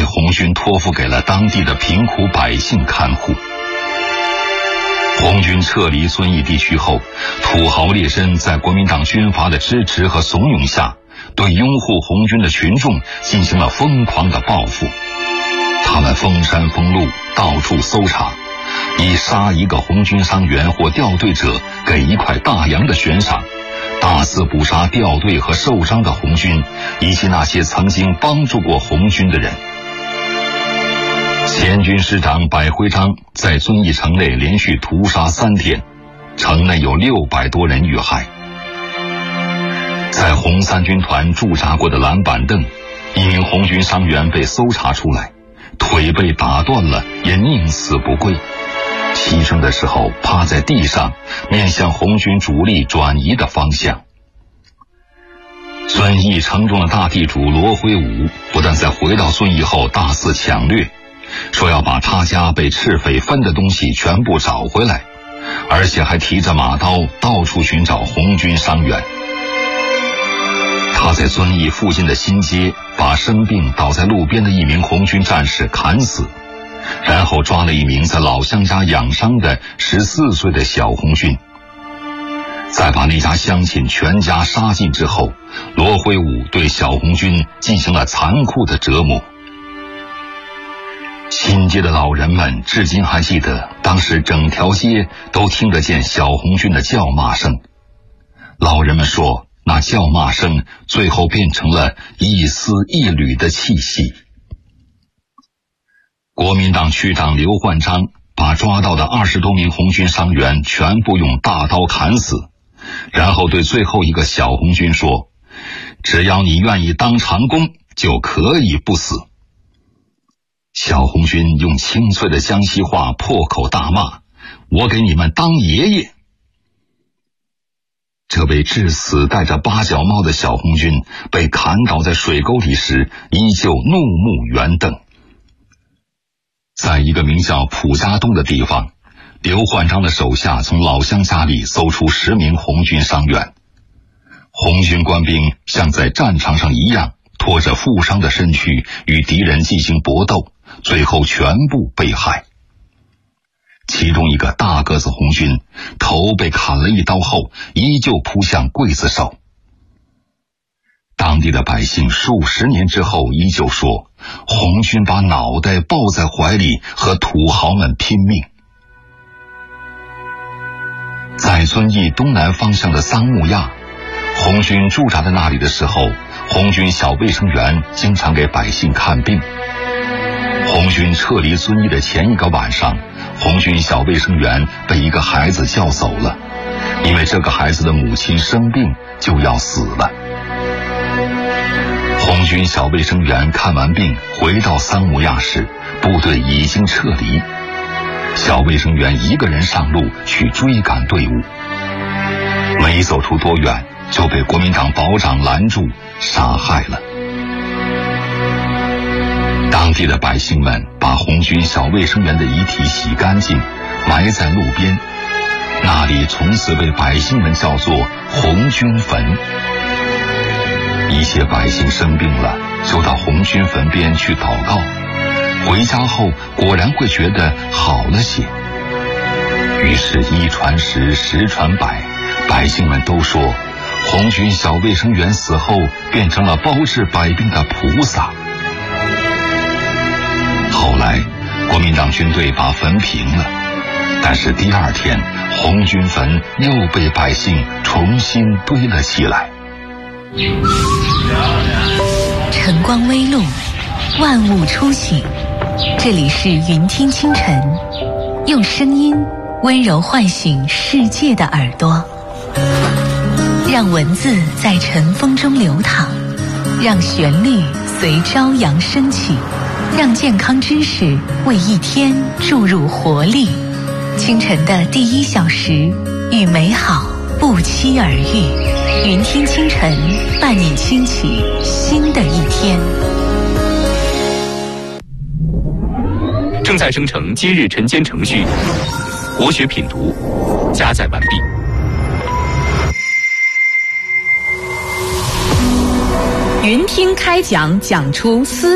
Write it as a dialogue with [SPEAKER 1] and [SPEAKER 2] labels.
[SPEAKER 1] 红军托付给了当地的贫苦百姓看护。红军撤离遵义地区后，土豪劣绅在国民党军阀的支持和怂恿下，对拥护红军的群众进行了疯狂的报复。他们封山封路，到处搜查，以杀一个红军伤员或掉队者给一块大洋的悬赏，大肆捕杀掉队和受伤的红军以及那些曾经帮助过红军的人。前军师长百辉章在遵义城内连续屠杀3天，城内有600多人遇害。在红三军团驻扎过的蓝板凳，一名红军伤员被搜查出来，腿被打断了，也宁死不归。牺牲的时候趴在地上，面向红军主力转移的方向。遵义城中的大地主罗辉武不但在回到遵义后大肆抢掠，说要把他家被赤匪分的东西全部找回来，而且还提着马刀到处寻找红军伤员。他在遵义附近的新街把生病倒在路边的一名红军战士砍死，然后抓了一名在老乡家养伤的14岁的小红军，在把那家乡亲全家杀尽之后，罗辉武对小红军进行了残酷的折磨。新街的老人们至今还记得，当时整条街都听得见小红军的叫骂声。老人们说，那叫骂声最后变成了一丝一缕的气息。国民党区长刘焕章把抓到的20多名红军伤员全部用大刀砍死，然后对最后一个小红军说，只要你愿意当长工，就可以不死。小红军用清脆的江西话破口大骂，我给你们当爷爷。这位至死戴着八角帽的小红军被砍倒在水沟里时，依旧怒目圆瞪。在一个名叫蒲家洞的地方，刘焕章的手下从老乡家里搜出10名红军伤员。红军官兵像在战场上一样，拖着负伤的身躯与敌人进行搏斗，最后全部被害。其中一个大个子红军头被砍了一刀后，依旧扑向刽子手。当地的百姓数十年之后依旧说，红军把脑袋抱在怀里和土豪们拼命。在遵义东南方向的桑木亚，红军驻扎在那里的时候，红军小卫生员经常给百姓看病。红军撤离遵义的前一个晚上，红军小卫生员被一个孩子叫走了，因为这个孩子的母亲生病就要死了。红军小卫生员看完病回到桑木亚时，部队已经撤离，小卫生员一个人上路去追赶队伍，没走出多远就被国民党保长拦住杀害了。当地的百姓们把红军小卫生员的遗体洗干净，埋在路边，那里从此被百姓们叫做红军坟。一些百姓生病了，就到红军坟边去祷告，回家后果然会觉得好了些。于是1传10，10传100，百姓们都说，红军小卫生员死后变成了包治百病的菩萨。后来国民党军队把坟平了，但是第2天红军坟又被百姓重新堆了起来。
[SPEAKER 2] 晨光微露，万物初醒，这里是云听清晨，用声音温柔唤醒世界的耳朵，让文字在晨风中流淌，让旋律随朝阳升起，让健康知识为一天注入活力。清晨的第1小时，与美好不期而遇。云听清晨，伴你轻启新的一天。
[SPEAKER 3] 正在生成今日晨间程序，国学品读加载完毕。
[SPEAKER 4] 云听开讲，讲出思